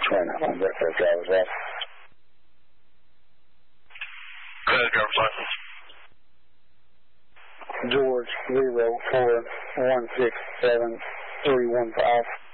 29 on breakfast driver's license. Go ahead, driver's license. George 04167315.